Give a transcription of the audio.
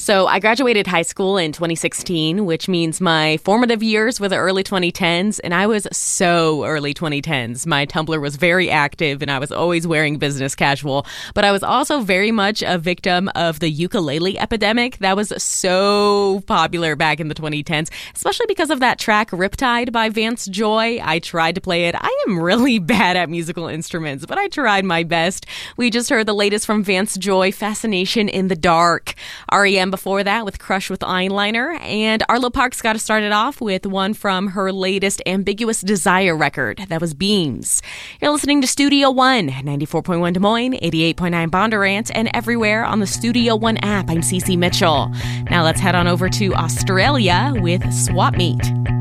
So I graduated high school in 2016, which means my formative years were the early 2010s, and I was so early 2010s. My Tumblr was very active, and I was always wearing business casual, but I was also very much a victim of the ukulele epidemic that was so popular back in the 2010s, especially because of that track Riptide by Vance Joy. I tried to play it. I am really bad at musical instruments, but I tried my best. We just heard the latest from Vance Joy, Fascination in the Dark. REM before that with Crush with Eyeliner, and Arlo Parks got us started off with one from her latest Ambiguous Desire record. That was Beams. You're listening to Studio One, 94.1 Des Moines, 88.9 Bondurant, and everywhere on the Studio One app. I'm Cece Mitchell. Now let's head on over to Australia with Swap Meet.